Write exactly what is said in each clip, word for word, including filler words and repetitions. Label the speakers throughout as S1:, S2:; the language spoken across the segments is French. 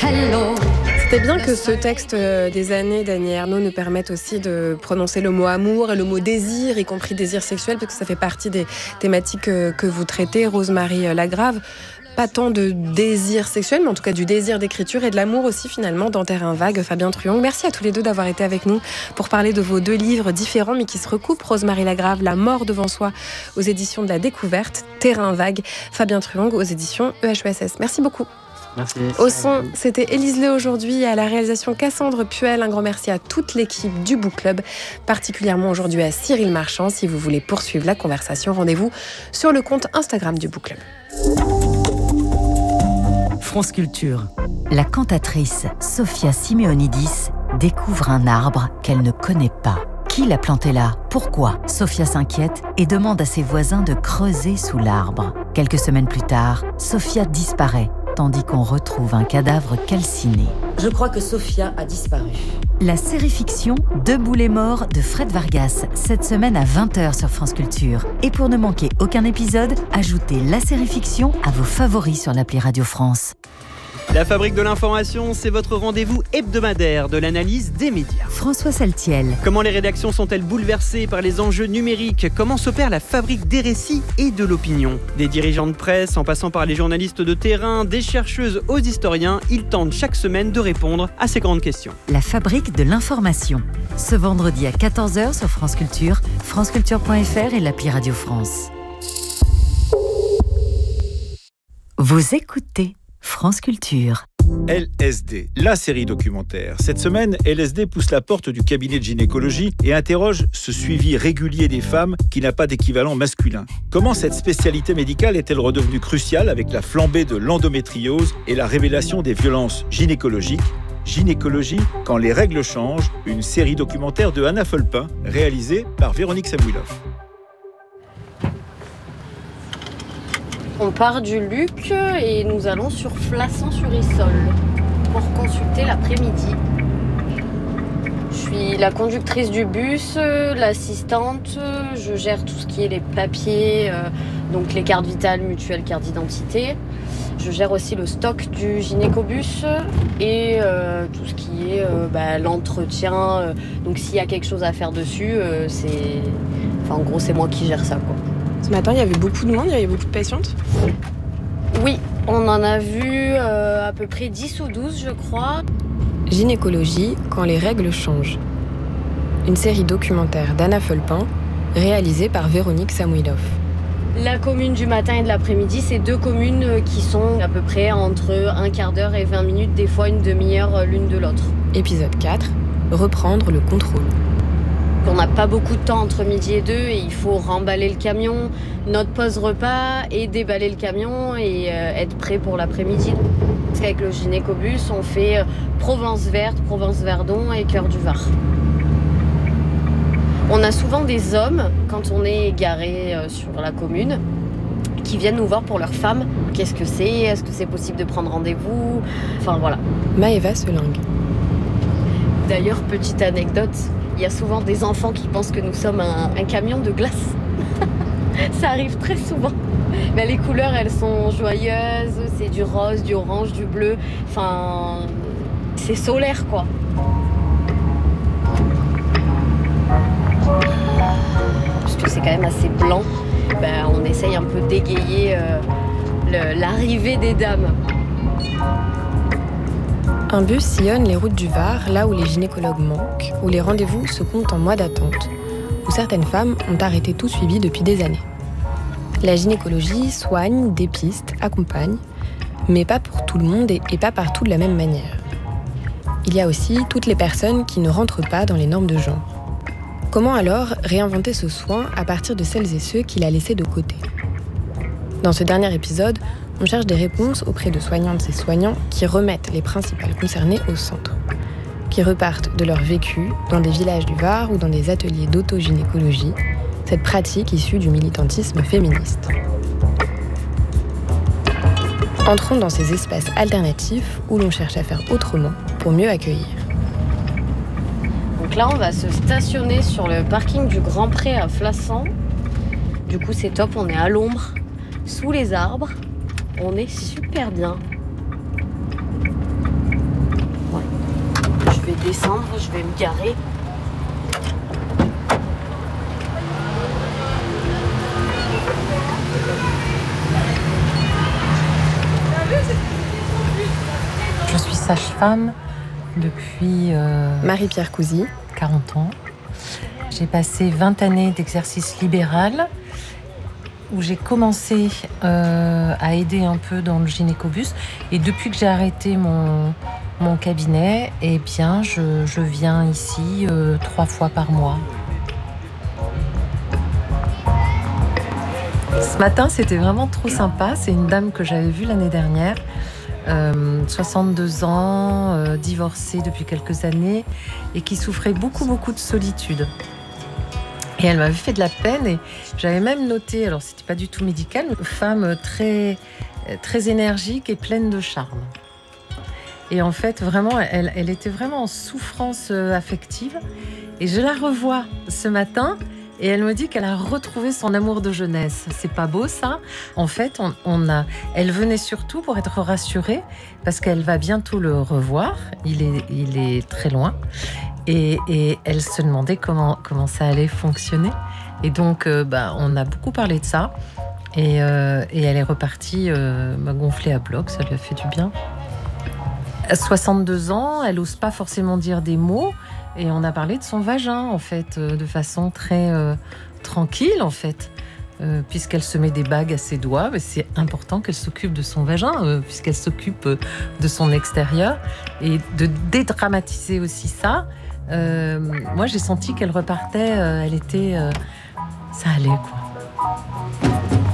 S1: hello.
S2: C'était bien que ce texte des années d'Annie Ernaux nous permette aussi de prononcer le mot amour et le mot désir, y compris désir sexuel, parce que ça fait partie des thématiques que vous traitez, Rosemarie Lagrave. Pas tant de désir sexuel, mais en tout cas du désir d'écriture et de l'amour aussi finalement dans Terrain Vague. Fabien Truong, merci à tous les deux d'avoir été avec nous pour parler de vos deux livres différents mais qui se recoupent. Rosemarie Lagrave, La mort devant soi aux éditions de la Découverte, Terrain Vague, Fabien Truong aux éditions E H E S S. Merci beaucoup.
S3: Merci.
S2: Au son, c'était Élise Lé aujourd'hui, à la réalisation Cassandre Puel. Un grand merci à toute l'équipe du Book Club, particulièrement aujourd'hui à Cyril Marchand. Si vous voulez poursuivre la conversation, rendez-vous sur le compte Instagram du Book Club.
S4: France Culture. La cantatrice Sophia Simeonidis découvre un arbre qu'elle ne connaît pas. Qui l'a planté là ? Pourquoi ? Sophia s'inquiète et demande à ses voisins de creuser sous l'arbre. Quelques semaines plus tard, Sophia disparaît, tandis qu'on retrouve un cadavre calciné.
S5: Je crois que Sophia a disparu.
S4: La série-fiction Debout les morts de Fred Vargas, cette semaine à vingt heures sur France Culture. Et pour ne manquer aucun épisode, ajoutez la série-fiction à vos favoris sur l'appli Radio France.
S3: La Fabrique de l'information, c'est votre rendez-vous hebdomadaire de l'analyse des médias.
S4: François Saltiel.
S3: Comment les rédactions sont-elles bouleversées par les enjeux numériques ? Comment s'opère la fabrique des récits et de l'opinion ? Des dirigeants de presse, en passant par les journalistes de terrain, des chercheuses aux historiens, ils tentent chaque semaine de répondre à ces grandes questions.
S4: La Fabrique de l'information. Ce vendredi à quatorze heures sur France Culture, franceculture point f r et l'appli Radio France. Vous écoutez France Culture.
S6: L S D, la série documentaire. Cette semaine, L S D pousse la porte du cabinet de gynécologie et interroge ce suivi régulier des femmes qui n'a pas d'équivalent masculin. Comment cette spécialité médicale est-elle redevenue cruciale avec la flambée de l'endométriose et la révélation des violences gynécologiques ? Gynécologie, quand les règles changent, une série documentaire de Anna Fulpin, réalisée par Véronique Samuilov.
S7: On part du Luc et nous allons sur Flassan-sur-Issol pour consulter l'après-midi. Je suis la conductrice du bus, l'assistante, je gère tout ce qui est les papiers, euh, donc les cartes vitales, mutuelles, cartes d'identité. Je gère aussi le stock du gynécobus et euh, tout ce qui est euh, bah, l'entretien. Euh, donc s'il y a quelque chose à faire dessus, euh, c'est... Enfin, en gros, c'est moi qui gère ça, quoi.
S2: Ce matin, il y avait beaucoup de monde, il y avait beaucoup de patientes.
S7: Oui, on en a vu euh, à peu près dix ou douze, je crois.
S2: Gynécologie, quand les règles changent. Une série documentaire d'Anna Fulpin, réalisée par Véronique Samuilov.
S7: La commune du matin et de l'après-midi, c'est deux communes qui sont à peu près entre un quart d'heure et vingt minutes, des fois une demi-heure l'une de l'autre.
S2: Épisode quatre, reprendre le contrôle.
S7: On n'a pas beaucoup de temps entre midi et deux et il faut remballer le camion, notre pause repas et déballer le camion et euh, être prêt pour l'après-midi. Parce qu'avec le gynécobus, on fait euh, Provence verte, Provence Verdon et Cœur du Var. On a souvent des hommes, quand on est garé euh, sur la commune, qui viennent nous voir pour leur femme. Qu'est-ce que c'est ? Est-ce que c'est possible de prendre rendez-vous ? Enfin voilà.
S2: Maëva Selingue.
S7: D'ailleurs, petite anecdote, il y a souvent des enfants qui pensent que nous sommes un, un camion de glace. Ça arrive très souvent. Mais les couleurs, elles sont joyeuses. C'est du rose, du orange, du bleu. Enfin, c'est solaire, quoi. Parce que c'est quand même assez blanc. Ben, on essaye un peu d'égayer euh, le, l'arrivée des dames.
S2: Un bus sillonne les routes du Var, là où les gynécologues manquent, où les rendez-vous se comptent en mois d'attente, où certaines femmes ont arrêté tout suivi depuis des années. La gynécologie soigne, dépiste, accompagne, mais pas pour tout le monde et, et pas partout de la même manière. Il y a aussi toutes les personnes qui ne rentrent pas dans les normes de genre. Comment alors réinventer ce soin à partir de celles et ceux qu'il a laissés de côté ? Dans ce dernier épisode, on cherche des réponses auprès de soignantes et soignants qui remettent les principales concernées au centre, qui repartent de leur vécu dans des villages du Var ou dans des ateliers d'autogynécologie, cette pratique issue du militantisme féministe. Entrons dans ces espaces alternatifs où l'on cherche à faire autrement pour mieux accueillir.
S7: Donc là, on va se stationner sur le parking du Grand Pré à Flassan. Du coup, c'est top, on est à l'ombre, sous les arbres. On est super bien. descendre, je vais me garer.
S1: Je suis sage-femme depuis euh,
S2: Marie-Pierre Cousy,
S1: quarante ans. J'ai passé vingt années d'exercice libéral où j'ai commencé euh, à aider un peu dans le gynécobus. Et depuis que j'ai arrêté mon, mon cabinet, eh bien, je, je viens ici euh, trois fois par mois. Ce matin, c'était vraiment trop sympa. C'est une dame que j'avais vue l'année dernière. Euh, soixante-deux ans, euh, divorcée depuis quelques années et qui souffrait beaucoup, beaucoup de solitude. Et elle m'avait fait de la peine et j'avais même noté, alors c'était pas du tout médical, une femme très, très énergique et pleine de charme. Et en fait, vraiment, elle, elle était vraiment en souffrance affective. Et je la revois ce matin. Et elle me dit qu'elle a retrouvé son amour de jeunesse. C'est pas beau, ça? En fait, on, on a, elle venait surtout pour être rassurée parce qu'elle va bientôt le revoir. Il est, il est très loin. Et, et elle se demandait comment, comment ça allait fonctionner. Et donc, euh, bah, on a beaucoup parlé de ça. Et, euh, et elle est repartie euh, m'a gonflé à bloc. Ça lui a fait du bien. À soixante-deux ans, elle n'ose pas forcément dire des mots. Et on a parlé de son vagin, en fait, euh, de façon très euh, tranquille, en fait. Euh, puisqu'elle se met des bagues à ses doigts, mais c'est important qu'elle s'occupe de son vagin, euh, puisqu'elle s'occupe euh, de son extérieur. Et de dédramatiser aussi ça, euh, moi, j'ai senti qu'elle repartait, euh, elle était... Euh, ça allait, quoi.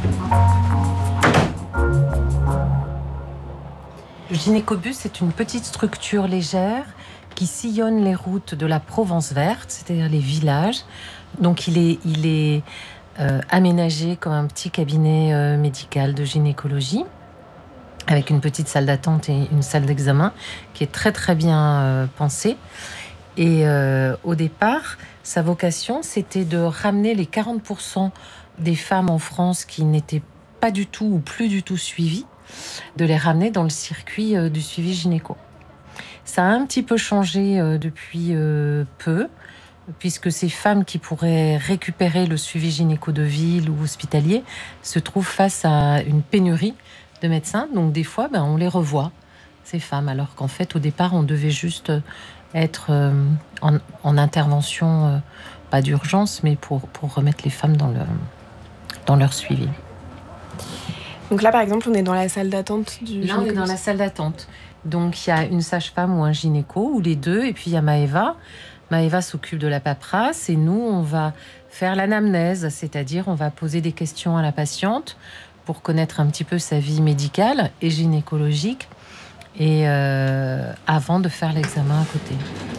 S1: Le gynécobus, c'est une petite structure légère qui sillonne les routes de la Provence verte, c'est-à-dire les villages. Donc il est, il est euh, aménagé comme un petit cabinet euh, médical de gynécologie, avec une petite salle d'attente et une salle d'examen qui est très très bien euh, pensée. Et euh, au départ, sa vocation, c'était de ramener les quarante pour cent des femmes en France qui n'étaient pas du tout ou plus du tout suivies, de les ramener dans le circuit euh, du suivi gynéco. Ça a un petit peu changé euh, depuis euh, peu, puisque ces femmes qui pourraient récupérer le suivi gynéco de ville ou hospitalier se trouvent face à une pénurie de médecins. Donc des fois, ben, on les revoit, ces femmes, alors qu'en fait, au départ, on devait juste être euh, en, en intervention, euh, pas d'urgence, mais pour, pour remettre les femmes dans, le, dans leur suivi.
S2: Donc là, par exemple, on est dans la salle d'attente du
S1: Là, on est dans la salle d'attente. Donc, il y a une sage-femme ou un gynéco, ou les deux, et puis il y a Maëva. Maëva s'occupe de la paperasse, et nous, on va faire l'anamnèse, c'est-à-dire on va poser des questions à la patiente pour connaître un petit peu sa vie médicale et gynécologique, et euh, avant de faire l'examen à côté.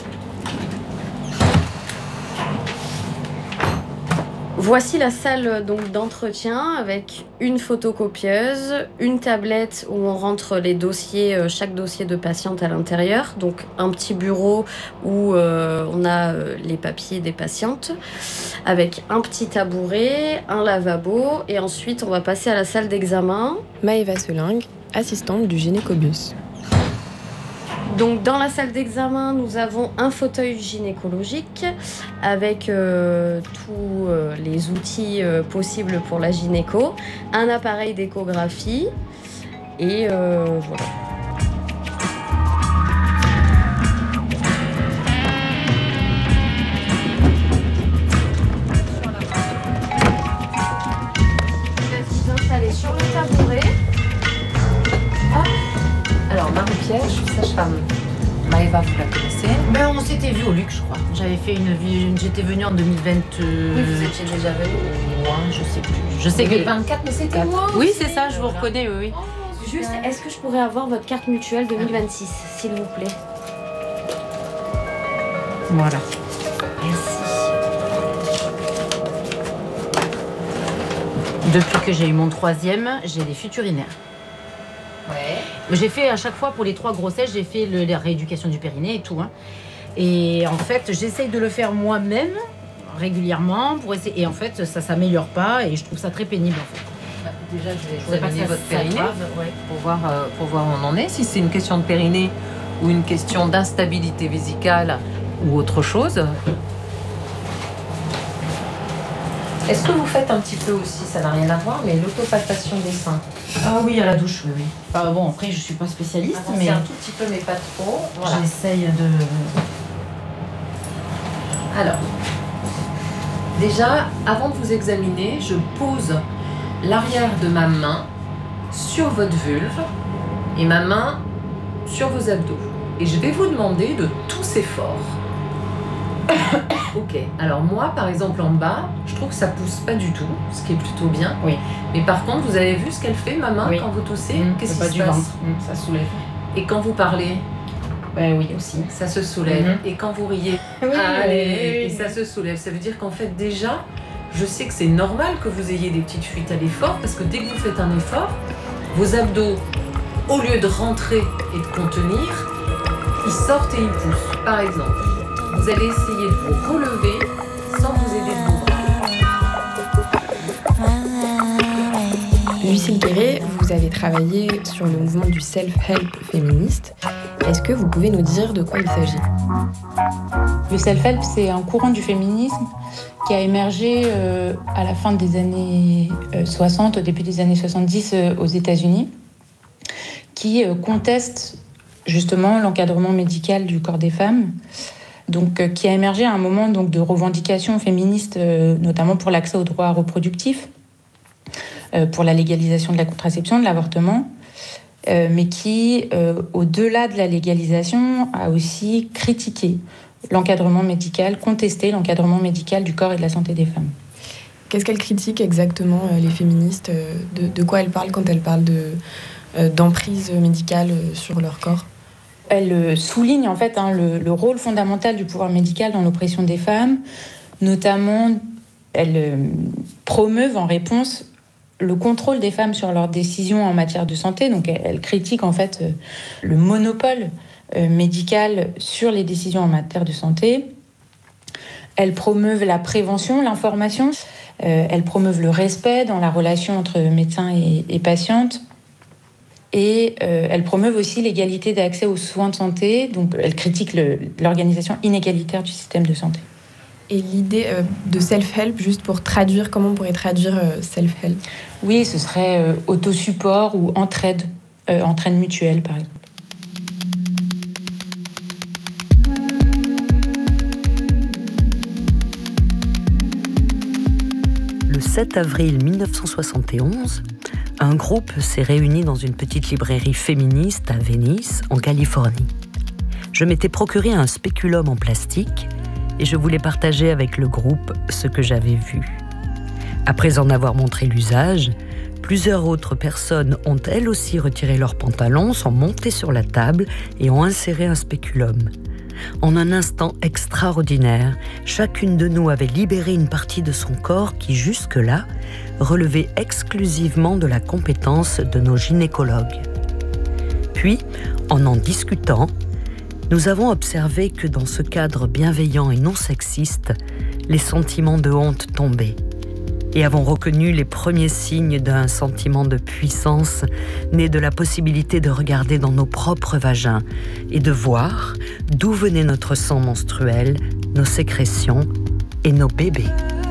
S7: Voici la salle donc d'entretien avec une photocopieuse, une tablette où on rentre les dossiers, chaque dossier de patiente à l'intérieur, donc un petit bureau où euh, on a les papiers des patientes, avec un petit tabouret, un lavabo, et ensuite on va passer à la salle d'examen.
S2: Maëva Selingue, assistante du gynécobus.
S7: Donc dans la salle d'examen, nous avons un fauteuil gynécologique avec euh, tous euh, les outils euh, possibles pour la gynéco, un appareil d'échographie et euh, voilà. Vous installez sur le tabouret.
S1: Hop. Alors Marie-Pierre, je suis sage-femme. Maëva, vous la connaissez?
S5: Ben, on s'était vu au Luc, je crois. J'avais fait une, une j'étais venue en deux mille vingt.
S7: Oui, vous étiez déjà venue.
S5: Ouais, je sais plus. Je sais que
S7: vingt-quatre, mais c'était moi.
S5: Oui,
S7: aussi.
S5: c'est ça, je vous reconnais, oui.
S7: Oh, juste, est-ce que je pourrais avoir votre carte mutuelle deux mille vingt-six, s'il vous plaît?
S5: Voilà.
S7: Merci.
S5: Depuis que j'ai eu mon troisième, j'ai des fuites urinaires.
S7: Ouais.
S5: J'ai fait à chaque fois pour les trois grossesses, j'ai fait le, la rééducation du périnée et tout. Hein. Et en fait, j'essaye de le faire moi-même régulièrement pour essayer. Et en fait, ça s'améliore pas et je trouve ça très pénible en fait.
S1: Bah, déjà, je vais
S5: Je sais pas
S1: examiner
S5: que ça-
S1: votre
S5: ça
S1: périnée
S5: grave, ouais.
S1: pour voir, euh, pour voir où on en est. Si c'est une question de périnée ou une question d'instabilité vésicale ou autre chose. Est-ce que vous faites un petit peu aussi, ça n'a rien à voir, mais l'autopalpation des seins?
S5: Ah oui, à la douche, oui, oui. Enfin, bon, après, je suis pas spécialiste,
S1: Avancez
S5: mais
S1: un tout petit peu, mais pas trop. Voilà.
S5: J'essaye de...
S1: Alors, déjà, avant de vous examiner, je pose l'arrière de ma main sur votre vulve et ma main sur vos abdos. Et je vais vous demander de tous efforts. Ok, alors moi, par exemple, en bas, je trouve que ça pousse pas du tout, ce qui est plutôt bien.
S5: Oui.
S1: Mais par contre, vous avez vu ce qu'elle fait, ma main,
S5: oui.
S1: quand vous toussez?
S5: Mmh,
S1: Qu'est-ce qui
S5: pas
S1: se
S5: du
S1: passe?
S5: ventre. Mmh, ça soulève.
S1: Et quand vous parlez?
S5: Ben oui, aussi.
S1: Ça se soulève.
S5: Mmh.
S1: Et quand vous riez?
S5: Oui,
S1: Allez,
S5: oui, oui,
S1: et
S5: oui.
S1: ça se soulève. Ça veut dire qu'en fait, déjà, je sais que c'est normal que vous ayez des petites fuites à l'effort, parce que dès que vous faites un effort, vos abdos, au lieu de rentrer et de contenir, ils sortent et ils poussent. Par exemple, vous allez essayer de vous relever sans vous aider de vos bras.
S2: Lucille Guéret, vous avez travaillé sur le mouvement du self-help féministe. Est-ce que vous pouvez nous dire de quoi il s'agit?
S8: Le self-help, c'est un courant du féminisme qui a émergé euh, à la fin des années euh, soixante, au début des années soixante-dix euh, aux États-Unis, qui euh, conteste justement l'encadrement médical du corps des femmes, donc euh, qui a émergé à un moment donc de revendications féministes, euh, notamment pour l'accès aux droits reproductifs, euh, pour la légalisation de la contraception, de l'avortement, euh, mais qui, euh, au-delà de la légalisation, a aussi critiqué l'encadrement médical, contesté l'encadrement médical du corps et de la santé des femmes.
S2: Qu'est-ce qu'elles critiquent exactement, euh, les féministes? de, de quoi elles parlent quand elles parlent de, euh, d'emprise médicale euh, sur leur corps?
S8: Elle souligne en fait hein, le, le rôle fondamental du pouvoir médical dans l'oppression des femmes, notamment elle euh, promeuvent en réponse le contrôle des femmes sur leurs décisions en matière de santé. Donc elle, elle critique en fait euh, le monopole euh, médical sur les décisions en matière de santé. Elle promeuvent la prévention, l'information. Euh, elle promeuvent le respect dans la relation entre médecins et, et patientes. Et euh, elles promeuvent aussi l'égalité d'accès aux soins de santé. Donc, elles critiquent le, l'organisation inégalitaire du système de santé.
S2: Et l'idée euh, de self-help, juste pour traduire, comment on pourrait traduire euh, self-help?
S8: Oui, ce serait euh, autosupport ou entraide, euh, entraide mutuelle, par exemple.
S9: Le sept avril mille neuf cent soixante et onze, un groupe s'est réuni dans une petite librairie féministe à Venice, en Californie. Je m'étais procuré un spéculum en plastique et je voulais partager avec le groupe ce que j'avais vu. Après en avoir montré l'usage, plusieurs autres personnes ont elles aussi retiré leurs pantalons, sont montées sur la table et ont inséré un spéculum. En un instant extraordinaire, chacune de nous avait libéré une partie de son corps qui, jusque-là, relevait exclusivement de la compétence de nos gynécologues. Puis, en en discutant, nous avons observé que dans ce cadre bienveillant et non sexiste, les sentiments de honte tombaient et avons reconnu les premiers signes d'un sentiment de puissance né de la possibilité de regarder dans nos propres vagins et de voir d'où venait notre sang menstruel, nos sécrétions et nos bébés.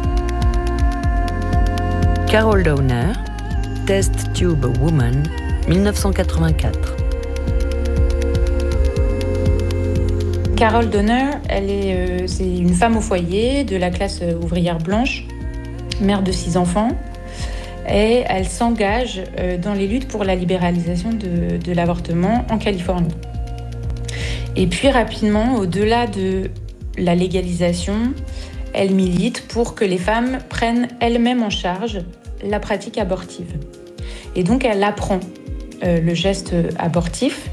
S9: Carol Downer, Test Tube Woman, dix-neuf cent quatre-vingt-quatre.
S8: Carol Downer, elle est, euh, c'est une femme au foyer de la classe ouvrière blanche, mère de six enfants, et elle s'engage euh, dans les luttes pour la libéralisation de, de l'avortement en Californie. Et puis rapidement, au-delà de la légalisation, elle milite pour que les femmes prennent elles-mêmes en charge la pratique abortive. Et donc elle apprend euh, le geste abortif